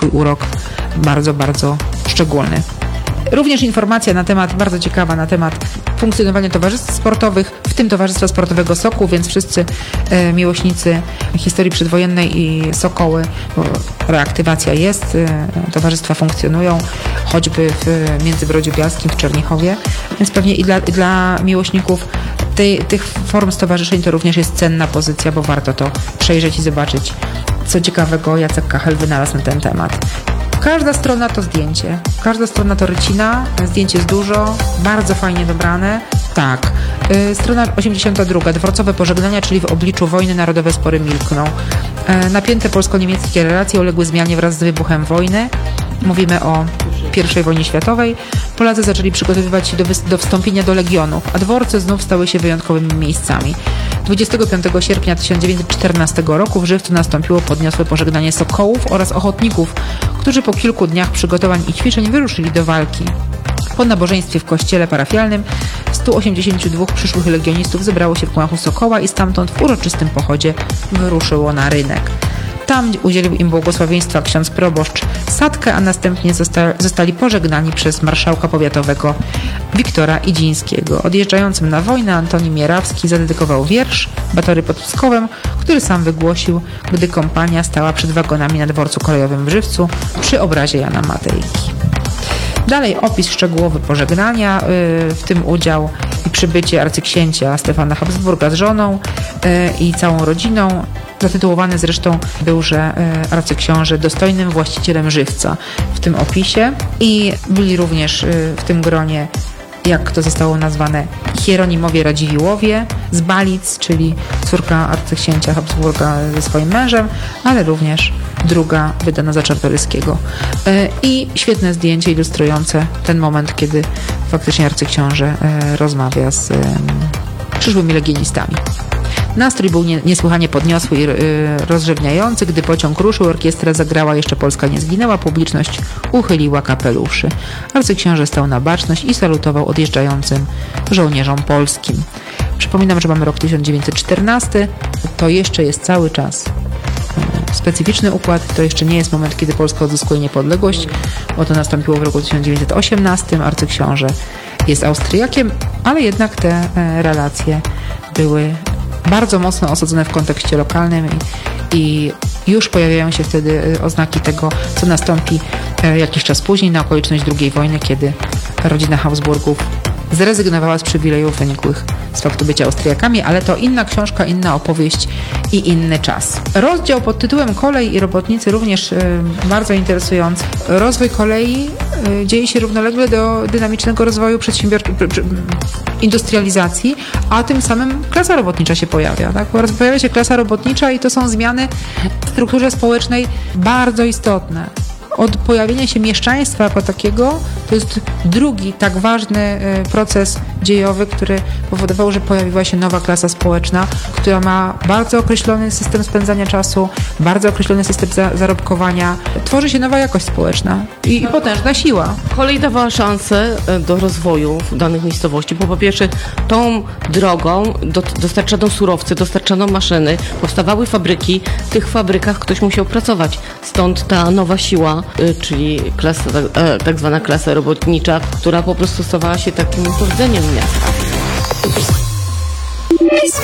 swój urok bardzo, bardzo szczególny. Również informacja bardzo ciekawa na temat funkcjonowania towarzystw sportowych, w tym Towarzystwa Sportowego Sokół, więc wszyscy miłośnicy historii przedwojennej i Sokoły, bo reaktywacja jest, towarzystwa funkcjonują, choćby w Międzybrodziu Bialskim, w Czernichowie, więc pewnie i dla miłośników tych form stowarzyszeń to również jest cenna pozycja, bo warto to przejrzeć i zobaczyć, co ciekawego Jacek Kachel wynalazł na ten temat. Każda strona to zdjęcie, każda strona to rycina, zdjęć jest dużo, bardzo fajnie dobrane. Tak, strona 82, dworcowe pożegnania, czyli w obliczu wojny narodowe spory milkną. Napięte polsko-niemieckie relacje uległy zmianie wraz z wybuchem wojny. Mówimy o I wojnie światowej. Polacy zaczęli przygotowywać się do wstąpienia do legionów, a dworce znów stały się wyjątkowymi miejscami. 25 sierpnia 1914 roku w Żywcu nastąpiło podniosłe pożegnanie Sokołów oraz ochotników, którzy po kilku dniach przygotowań i ćwiczeń wyruszyli do walki. Po nabożeństwie w kościele parafialnym 182 przyszłych legionistów zebrało się w gmachu Sokoła i stamtąd w uroczystym pochodzie wyruszyło na rynek. Tam udzielił im błogosławieństwa ksiądz proboszcz Sadkę, a następnie zostali pożegnani przez marszałka powiatowego Wiktora Idzińskiego. Odjeżdżającym na wojnę Antoni Mierawski zadedykował wiersz Batory pod Pskowem, który sam wygłosił, gdy kompania stała przed wagonami na dworcu kolejowym w Żywcu przy obrazie Jana Matejki. Dalej opis szczegółowy pożegnania, w tym udział i przybycie arcyksięcia Stefana Habsburga z żoną i całą rodziną. Zatytułowany zresztą był, że arcyksiąże dostojnym właścicielem Żywca w tym opisie i byli również w tym gronie, jak to zostało nazwane, Hieronimowie Radziwiłłowie z Balic, czyli córka arcyksięcia Habsburga ze swoim mężem, ale również druga wydana za Czartoryskiego. I świetne zdjęcie ilustrujące ten moment, kiedy faktycznie arcyksiąże rozmawia z przyszłymi legionistami. Nastrój był niesłychanie podniosły i rozrzewniający. Gdy pociąg ruszył, orkiestra zagrała Jeszcze Polska nie zginęła, publiczność uchyliła kapeluszy. Arcyksiąże stał na baczność i salutował odjeżdżającym żołnierzom polskim. Przypominam, że mamy rok 1914. To jeszcze jest cały czas specyficzny układ. To jeszcze nie jest moment, kiedy Polska odzyskuje niepodległość, bo to nastąpiło w roku 1918. Arcyksiąże jest Austriakiem, ale jednak te relacje były bardzo mocno osadzone w kontekście lokalnym i już pojawiają się wtedy oznaki tego, co nastąpi jakiś czas później na okoliczność II wojny, kiedy rodzina Habsburgów zrezygnowała z przywilejów wynikłych z faktu bycia Austriakami, ale to inna książka, inna opowieść i inny czas. Rozdział pod tytułem Kolej i robotnicy również bardzo interesujący. Rozwój kolei dzieje się równolegle do dynamicznego rozwoju industrializacji, a tym samym klasa robotnicza się pojawia. Tak? Pojawia się klasa robotnicza i to są zmiany w strukturze społecznej bardzo istotne. Od pojawienia się mieszczaństwa jako takiego, to jest drugi tak ważny proces dziejowy, który powodował, że pojawiła się nowa klasa społeczna, która ma bardzo określony system spędzania czasu, bardzo określony system zarobkowania. Tworzy się nowa jakość społeczna i potężna siła. Kolej dawała szansę do rozwoju w danych miejscowości, bo po pierwsze tą drogą dostarczano surowce, dostarczano maszyny, powstawały fabryki, w tych fabrykach ktoś musiał pracować. Stąd ta nowa siła, czyli klasa, tak zwana klasa robotnicza, która po prostu stawała się takim rdzeniem miasta.